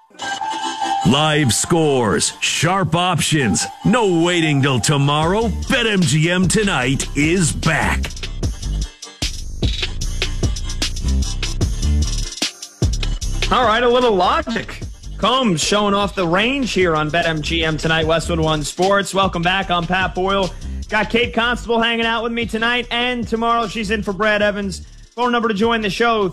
Live scores, sharp options, no waiting till tomorrow. BetMGM tonight is back. All right, a little logic. Combs showing off the range here on BetMGM tonight, Westwood One Sports. Welcome back. I'm Pat Boyle. Got Kate Constable hanging out with me tonight, and tomorrow she's in for Brad Evans. Phone number to join the show,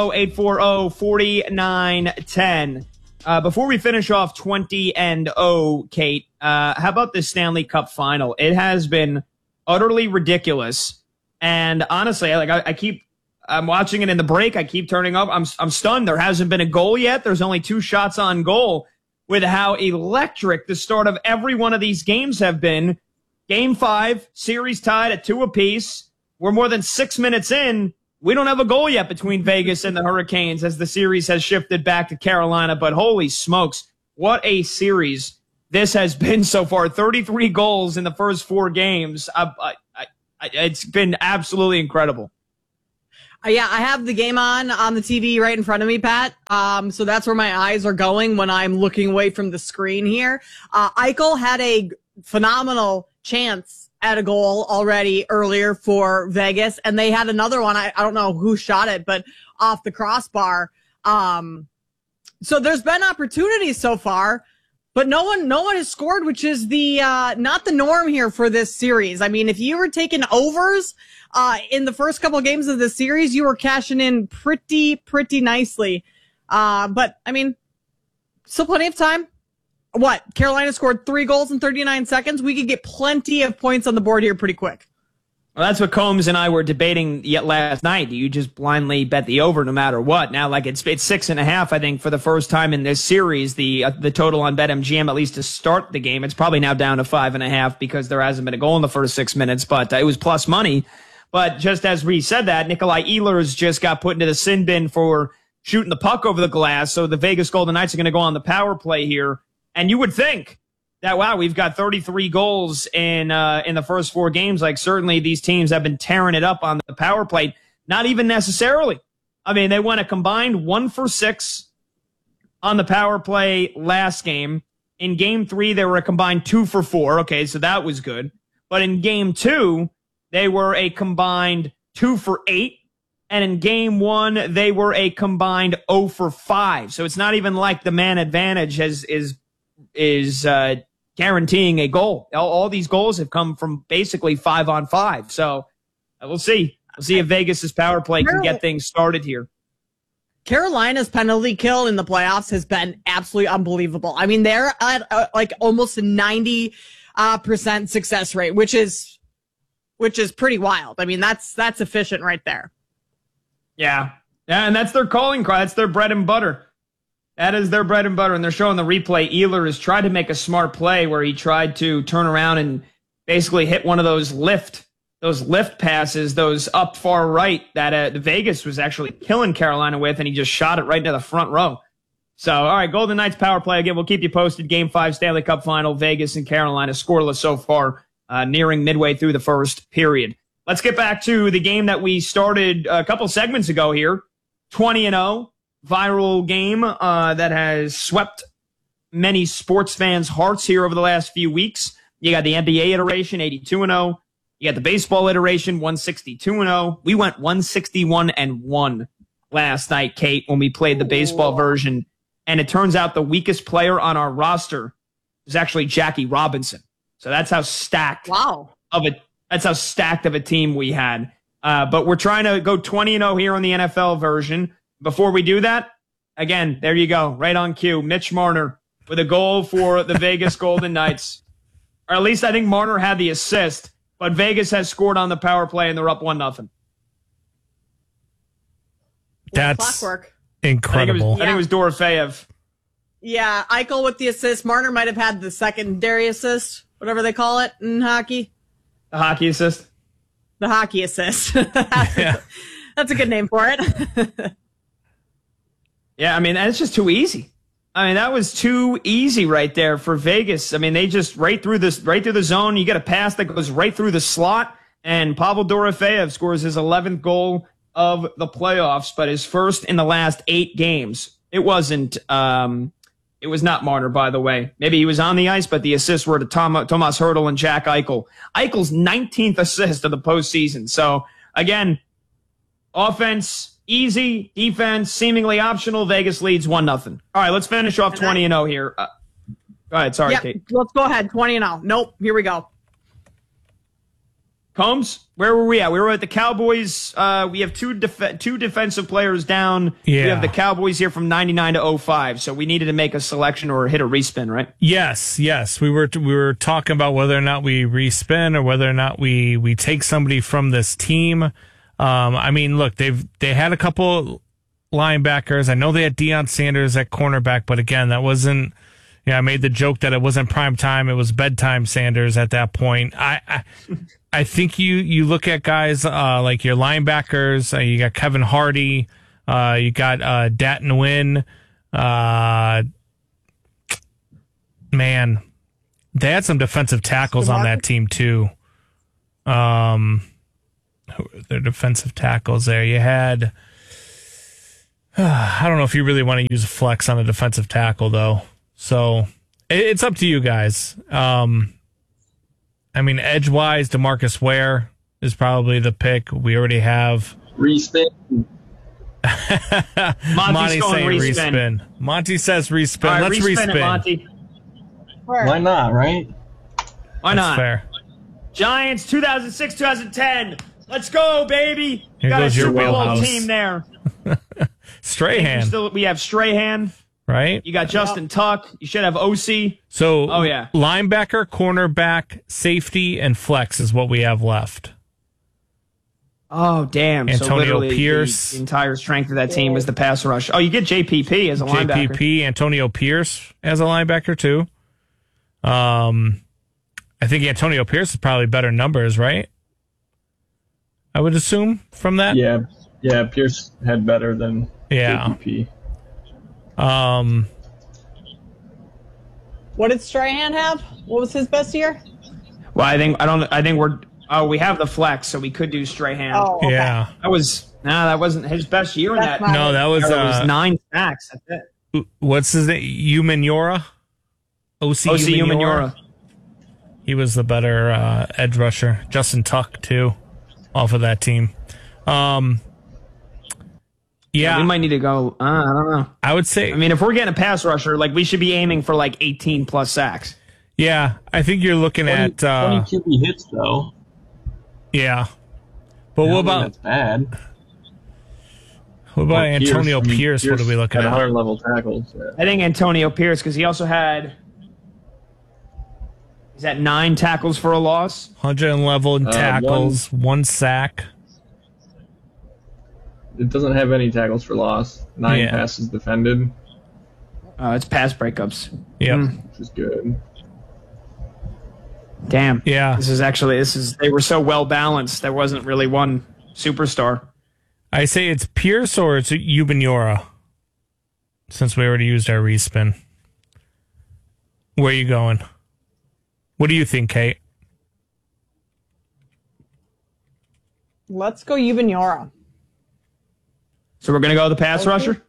310-840-4910. Before we finish off 20-0, Kate, how about this Stanley Cup final? It has been utterly ridiculous, and honestly, I'm watching it in the break. I keep turning up. I'm stunned. There hasn't been a goal yet. There's only 2 shots on goal. With how electric the start of every one of these games have been. Game 5, series tied at 2 apiece. We're more than 6 minutes in. We don't have a goal yet between Vegas and the Hurricanes as the series has shifted back to Carolina. But holy smokes, what a series this has been so far. 33 goals in the first 4 games. It's been absolutely incredible. Yeah, I have the game on the TV right in front of me, Pat. So that's where my eyes are going when I'm looking away from the screen here. Eichel had a phenomenal chance at a goal already earlier for Vegas, and they had another one. I don't know who shot it, but off the crossbar. So there's been opportunities so far, but no one has scored, which is the not the norm here for this series. I mean, if you were taking overs in the first couple of games of the series, you were cashing in pretty nicely. But I mean, still plenty of time. What? Carolina scored 3 goals in 39 seconds. We could get plenty of points on the board here pretty quick. Well, that's what Combs and I were debating yet last night. Do you just blindly bet the over no matter what? Now, like it's 6.5, I think, for the first time in this series. The total on BetMGM, at least to start the game, it's probably now down to 5.5 because there hasn't been a goal in the first 6 minutes. But it was plus money. But just as we said that, Nikolai Ehlers just got put into the sin bin for shooting the puck over the glass. So the Vegas Golden Knights are going to go on the power play here. And you would think that, wow, we've got 33 goals in the first 4 games. Like, certainly these teams have been tearing it up on the power play. Not even necessarily. I mean, they went a combined 1 for 6 on the power play last game. In game 3, they were a combined 2 for 4. Okay, so that was good. But in game 2, they were a combined 2 for 8. And in game 1, they were a combined 0 for 5. So it's not even like the man advantage is guaranteeing a goal. All these goals have come from basically 5-on-5. So we'll see. We'll see if Vegas's power play can get things started here. Carolina's penalty kill in the playoffs has been absolutely unbelievable. I mean, they're at like almost a 90% success rate, which is pretty wild. I mean, that's efficient right there. Yeah, and that's their calling card. That's their bread and butter. That is their bread and butter, and they're showing the replay. Ehlers tried to make a smart play where he tried to turn around and basically hit one of those lift passes, those up far right that Vegas was actually killing Carolina with, and he just shot it right into the front row. So, all right, Golden Knights power play again. We'll keep you posted. Game 5 Stanley Cup final, Vegas and Carolina scoreless so far, nearing midway through the first period. Let's get back to the game that we started a couple segments ago here. 20-0. Viral game that has swept many sports fans' hearts here over the last few weeks. You got the NBA iteration, 82-0. You got the baseball iteration, 162-0. We went 161-1 last night, Kate, when we played the baseball version. And it turns out the weakest player on our roster is actually Jackie Robinson. So that's how stacked that's how stacked of a team we had. But we're trying to go 20-0 here on the NFL version. Before we do that, again, there you go, right on cue. Mitch Marner with a goal for the Vegas Golden Knights. Or at least I think Marner had the assist, but Vegas has scored on the power play and they're up 1-0. That's clockwork. Incredible. I think it was Dorofeyev. Yeah, Eichel with the assist. Marner might have had the secondary assist, whatever they call it in hockey. The hockey assist? The hockey assist. That's a good name for it. Yeah, I mean, that's just too easy. I mean, that was too easy right there for Vegas. I mean, they just right through the zone. You get a pass that goes right through the slot, and Pavel Dorofeyev scores his 11th goal of the playoffs, but his first in the last 8 games. It wasn't It was not Marner, by the way. Maybe he was on the ice, but the assists were to Thomas Hertl and Jack Eichel. Eichel's 19th assist of the postseason. So, again, offense, easy. Defense, seemingly optional. Vegas leads 1-0. All right, let's finish off 20-0 here. Go ahead. Sorry, Kate. Let's go ahead. 20-0. Nope. Here we go. Combs, where were we at? We were at the Cowboys. We have two defensive players down. Yeah. We have the Cowboys here from 99 to 05. So we needed to make a selection or hit a respin, right? Yes. We were talking about whether or not we respin or whether or not we take somebody from this team. I mean, look, they had a couple linebackers. I know they had Deion Sanders at cornerback, but again, that wasn't. Yeah, I made the joke that it wasn't prime time; it was bedtime Sanders at that point. I think you look at guys like your linebackers. You got Kevin Hardy. You got Dat Nguyen. Man, they had some defensive tackles on that team too. Who were their defensive tackles there? You had. I don't know if you really want to use a flex on a defensive tackle though. So it's up to you guys. I mean, edge-wise, DeMarcus Ware is probably the pick. We already have... Respin. Monty's going saying respin. Monty says respin. All right, Let's respin. it, Monty. Why not, right? Why That's not? fair. Giants 2006, 2010. Let's go, baby. Here Got a goes your Super Bowl wheelhouse. team there. Strahan, We have Strahan. right? You got Justin Tuck. You should have OC. So, Oh, yeah. linebacker, cornerback, safety, and flex is what we have left. Oh, damn. So Antonio literally Pierce. The entire strength of that team was the pass rush. Oh, you get JPP as a linebacker. JPP, Antonio Pierce as a linebacker, too. I think Antonio Pierce is probably better numbers, right? I would assume from that. Yeah. Pierce had better than Yeah. JPP. What did Strahan have? What was his best year? Well, we have the flex, so we could do Strahan. Oh, okay. Yeah. That wasn't his best year in That's that. not- No, that was, There was 9 sacks. That's it. what's his name? Umenyiora? OC Umenyiora. He was the better edge rusher. Justin Tuck, too, off of that team. Yeah, We might need to go. I don't know. I would say. I mean, if we're getting a pass rusher, we should be aiming for 18 plus sacks. Yeah, I think you're looking at. 20 QB hits, though. Yeah. But what about That's bad. Antonio Pierce? What are we looking at? at? 100 level tackles. Yeah. I think Antonio Pierce, because he also had. Is that 9 tackles for a loss? 111 tackles, 1 sack. It doesn't have any tackles for loss. 9 passes defended, It's pass breakups. Yep. which is good. Damn. Yeah. They were so well balanced. There wasn't really one superstar. I say it's Pierce or it's Umenyiora, since we already used our respin. Where are you going? What do you think, Kate? Let's go Umenyiora. So we're going to go with the pass rusher?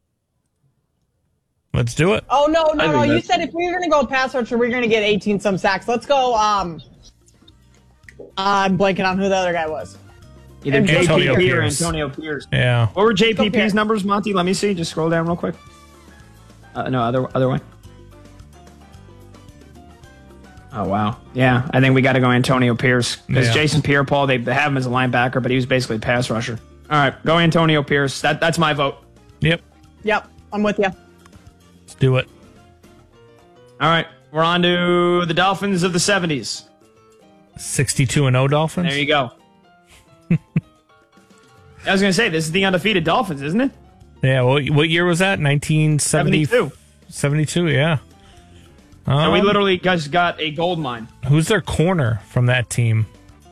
Let's do it. Oh, no. think You that's- said if we were going to go pass rusher, we are going to get 18-some sacks. Let's go, I'm blanking on who the other guy was. Either Antonio JPP or Pierce. Antonio Pierce. Yeah. What were JPP's Pierce. numbers, Monty? Let me see. Just scroll down real quick. No, other way. Oh, wow. Yeah, I think we got to go Antonio Pierce. Because Yeah. Jason Pierre-Paul, they have him as a linebacker, but he was basically a pass rusher. All right, go Antonio Pierce. That's my vote. Yep. Yep, I'm with you. Let's do it. All right, we're on to the Dolphins of the 70s. 62-0 Dolphins. There you go. I was going to say, this is the undefeated Dolphins, isn't it? Yeah. What year was that? 1970. 72. 72. Yeah. And we literally just got a gold mine. Who's their corner from that team?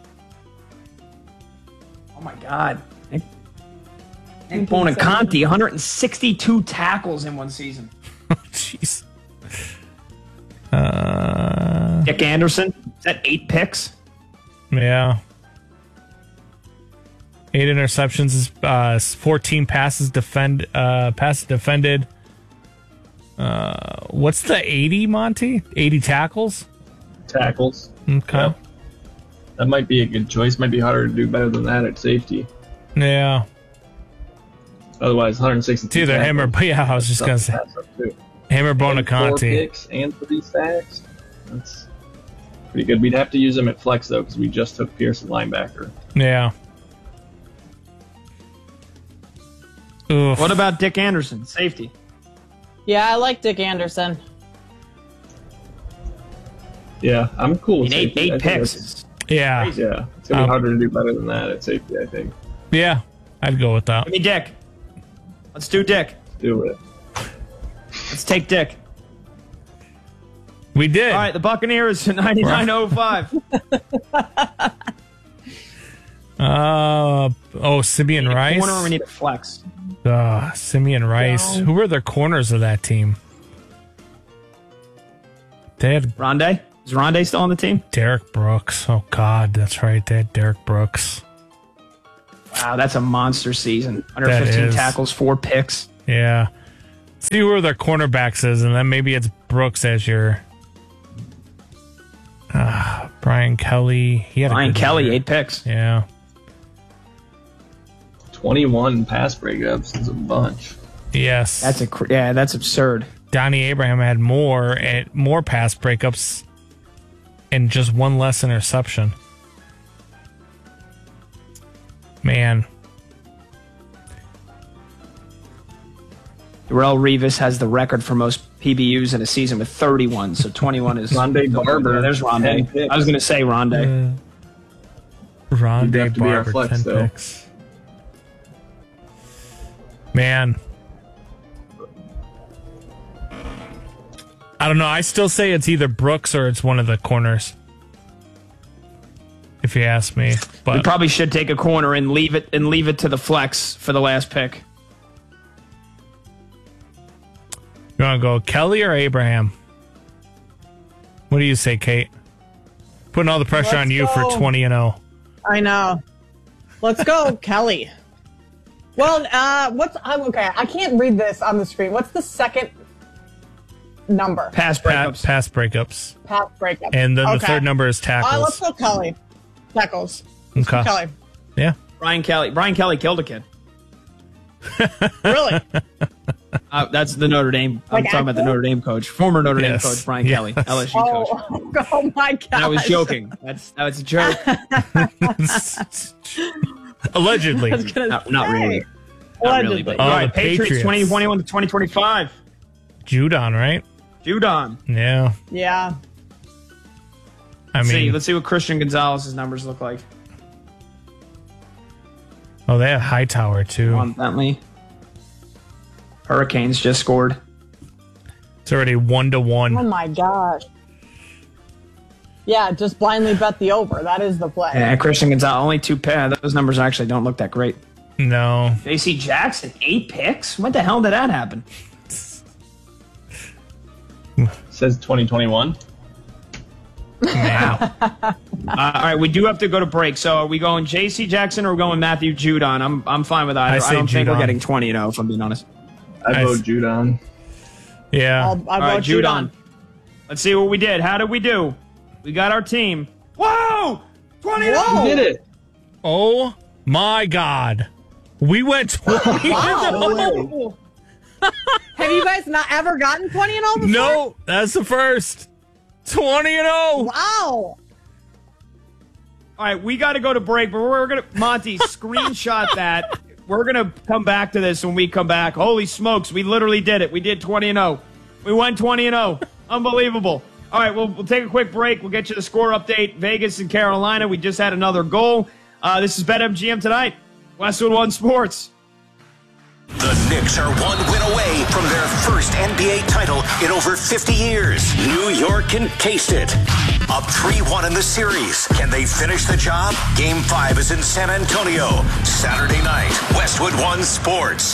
Oh, my God. Nick Bonaconte, 162 tackles in one season. Jeez. Dick Anderson, is that 8 picks? Yeah. 8 interceptions, 14 passes defended. what's the 80, Monty? 80 tackles? Tackles. Okay. Yeah. That might be a good choice. Might be harder to do better than that at safety. Yeah. Otherwise, 162. It's either him or, I was just going to say, him or Bonaconte. 4 picks and 3 sacks. That's pretty good. We'd have to use him at flex, though, because we just took Pearson linebacker. Yeah. Oof. What about Dick Anderson, safety? Yeah, I like Dick Anderson. Yeah, I'm cool with Eight safety. I think picks. that's- Yeah. Yeah, it's going to be harder to do better than that at safety, I think. Yeah. I'd go with that. Give me Dick. Let's do Dick. Do it. Let's take Dick. We did. All right, the Buccaneers 99.05. Simeon Rice. Corner, we need a flex. Simeon Rice. Who were the corners of that team? They had Rondé? Is Rondé still on the team? Derek Brooks. Oh, God, that's right. They had Derek Brooks. Wow, that's a monster season. That 115 is. tackles, 4 picks. Yeah. See who their cornerbacks is, and then maybe it's Brooks as your Brian Kelly. He had Brian a good Kelly, year. 8 picks. Yeah. 21 pass breakups is a bunch. Yes. That's absurd. Donnie Abraham had more pass breakups and just one less interception. Man. Darrell Revis has the record for most PBUs in a season with 31, so 21 is... Rondé Barber. Yeah, there's 10 Rondé. picks. I was going to say Rondé. You'd Rondé have to be our Barber, flex, 10 though. picks. Man. I don't know. I still say it's either Brooks or it's one of the corners. If you ask me. We But probably should take a corner and leave it to the flex for the last pick. you want to go Kelly or Abraham? What do you say, Kate? Putting all the pressure Let's on you for go. 20-0. I know. Let's go, Kelly. Well, okay, I can't read this on the screen. What's the second number? Pass breakups. Pass breakups. Pass breakup. And then the Okay. third number is tackles. Let's go Kelly. Tackles. Okay. Kelly. Yeah. Brian Kelly killed a kid. Really? That's the Notre Dame. I'm Like talking about the actual? Notre Dame coach. Former Notre Dame Yes. coach, Brian Kelly. Yes. LSU coach. Oh my God. I was joking. That was a joke. Allegedly. Not really. Not really. But, Oh, all right, the Patriots Patriots. 2021 to 2025. Judon, right? Judon. Yeah. Yeah. I mean, Let's see what Christian Gonzalez's numbers look like. oh, they have Hightower too. On Bentley. Hurricanes just scored. It's already 1-1. Oh my gosh. Yeah, just blindly bet the over. That is the play. Yeah, Christian Gonzalez, only 2 picks. Those numbers actually don't look that great. No. J.C. Jackson, 8 picks? When the hell did that happen? Says 2021. Wow. All right, we do have to go to break. So are we going J.C. Jackson or are we going Matthew Judon? I'm fine with either. I I say don't think we're Judon. getting 20, if I'm being honest. I vote Judon. Yeah. I'll All right, vote Judon. Let's see what we did. How did we do? We got our team. Whoa! 20 Whoa! You did it. Oh my God. We went 20. Wow. Have you guys not ever gotten 20 and 0 before? No, that's the first. 20-0. Wow. All right, we got to go to break, but we're going to, Monty, screenshot that. We're going to come back to this when we come back. Holy smokes, we literally did it. We did 20-0. We went 20-0. Unbelievable. All right, we'll take a quick break. We'll get you the score update. Vegas and Carolina, we just had another goal. This is BetMGM tonight. Westwood One Sports. The Knicks are 1 win away from their first NBA title in over 50 years. New York can taste it. Up 3-1 in the series. Can they finish the job? Game 5 is in San Antonio. Saturday night, Westwood One Sports.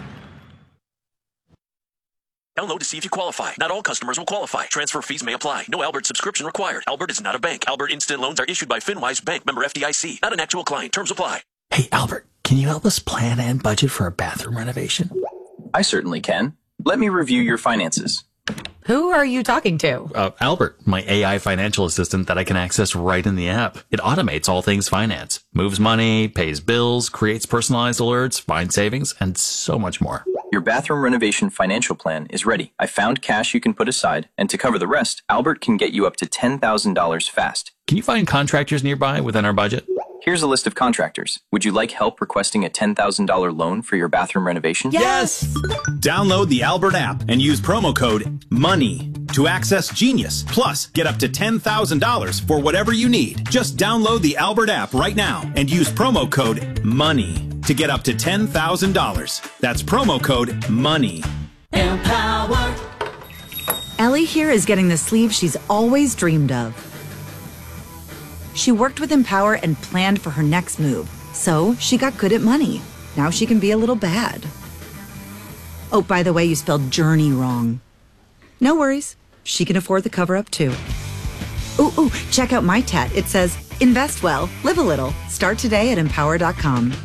Download to see if you qualify. Not all customers will qualify. Transfer fees may apply. No Albert subscription required. Albert is not a bank. Albert Instant Loans are issued by FinWise Bank, member FDIC. Not an actual client. Terms apply. Hey, Albert, can you help us plan and budget for a bathroom renovation? I certainly can. Let me review your finances. Who are you talking to? Albert, my AI financial assistant that I can access right in the app. It automates all things finance, moves money, pays bills, creates personalized alerts, finds savings, and so much more. Your bathroom renovation financial plan is ready. I found cash you can put aside, and to cover the rest, Albert can get you up to $10,000 fast. Can you find contractors nearby within our budget? Here's a list of contractors. Would you like help requesting a $10,000 loan for your bathroom renovation? Yes! Download the Albert app and use promo code MONEY to access Genius. Plus, get up to $10,000 for whatever you need. Just download the Albert app right now and use promo code MONEY to get up to $10,000. That's promo code MONEY. Empower. Ellie here is getting the sleeve she's always dreamed of. She worked with Empower and planned for her next move. So she got good at money. Now she can be a little bad. Oh, by the way, you spelled journey wrong. No worries. She can afford the cover-up too. Ooh, check out my tat. It says, invest well, live a little. Start today at empower.com.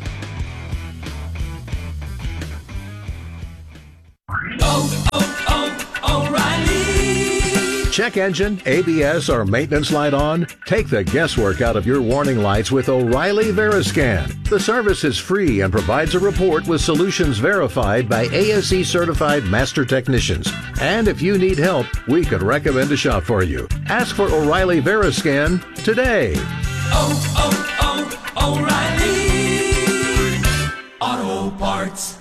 O'Reilly. Check engine, ABS, or maintenance light on? Take the guesswork out of your warning lights with O'Reilly Veriscan. The service is free and provides a report with solutions verified by ASE certified master technicians. And if you need help, we could recommend a shop for you. Ask for O'Reilly Veriscan today. O'Reilly Auto Parts.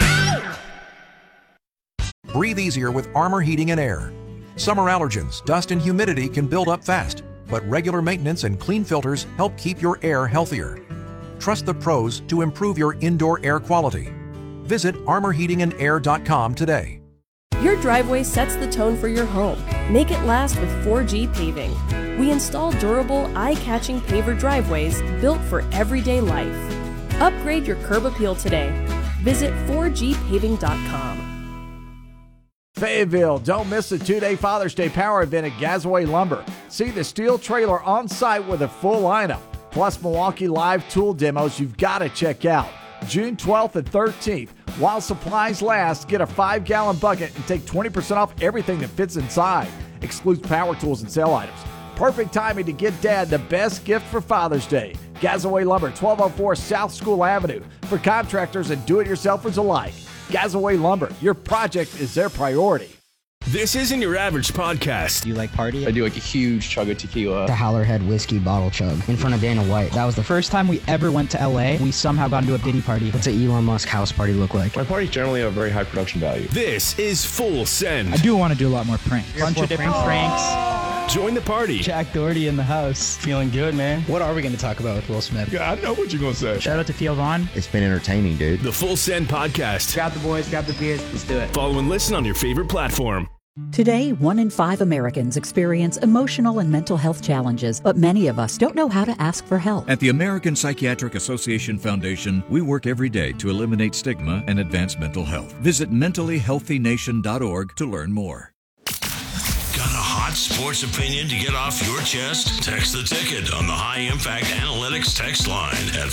Breathe easier with Armor Heating and Air. Summer allergens, dust, and humidity can build up fast, but regular maintenance and clean filters help keep your air healthier. Trust the pros to improve your indoor air quality. Visit armorheatingandair.com today. Your driveway sets the tone for your home. Make it last with 4G Paving. We install durable, eye-catching paver driveways built for everyday life. Upgrade your curb appeal today. Visit 4gpaving.com. Fayetteville, don't miss the two-day Father's Day Power event at Gazaway Lumber. See the steel trailer on site with a full lineup, plus Milwaukee Live tool demos you've got to check out. June 12th and 13th. While supplies last, get a 5-gallon bucket and take 20% off everything that fits inside. Excludes power tools and sale items. Perfect timing to get Dad the best gift for Father's Day. Gazaway Lumber, 1204 South School Avenue. For contractors and do-it-yourselfers alike. Gazaway Lumber, your project is their priority. This isn't your average podcast. Do you like party? I do like a huge chug of tequila. The Howlerhead whiskey bottle chug in front of Dana White. That was the first time we ever went to LA. We somehow got into a Diddy party. What's an Elon Musk house party look like? My parties generally have very high production value. This is Full Send. I do want to do a lot more pranks. A bunch of different pranks. Join the party. Jack Doherty in the house. Feeling good, man. What are we going to talk about with Will Smith? Yeah, I know what you're going to say. Shout out to Theo Vaughn. It's been entertaining, dude. The Full Send Podcast. Grab the boys, grab the beers. Let's do it. Follow and listen on your favorite platform. Today, 1 in 5 Americans experience emotional and mental health challenges, but many of us don't know how to ask for help. At the American Psychiatric Association Foundation, we work every day to eliminate stigma and advance mental health. Visit mentallyhealthynation.org to learn more. Got a hot sports opinion to get off your chest? Text the ticket on the High Impact Analytics text line at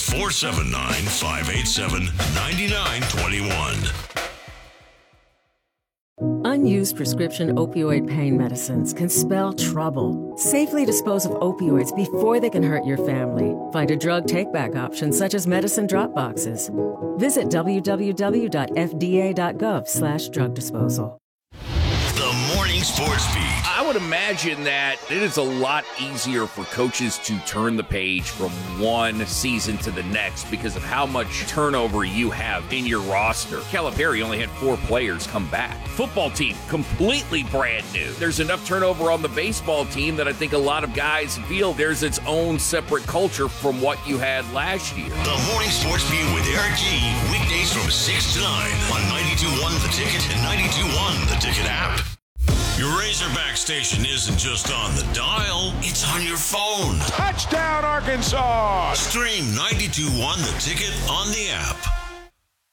479-587-9921. Unused prescription opioid pain medicines can spell trouble. Safely dispose of opioids before they can hurt your family. Find a drug take-back option such as medicine drop boxes. Visit www.fda.gov/drug disposal. The Morning Sports Beat. I would imagine that it is a lot easier for coaches to turn the page from one season to the next because of how much turnover you have in your roster. Calipari only had 4 players come back. Football team, completely brand new. There's enough turnover on the baseball team that I think a lot of guys feel there's its own separate culture from what you had last year. The Morning Sports Beat with Eric G. Weekdays from 6 to 9 on 92.1 The Ticket and 92.1 The Ticket app. Your Razorback station isn't just on the dial, it's on your phone. Touchdown, Arkansas! Stream 92.1 The Ticket on the app.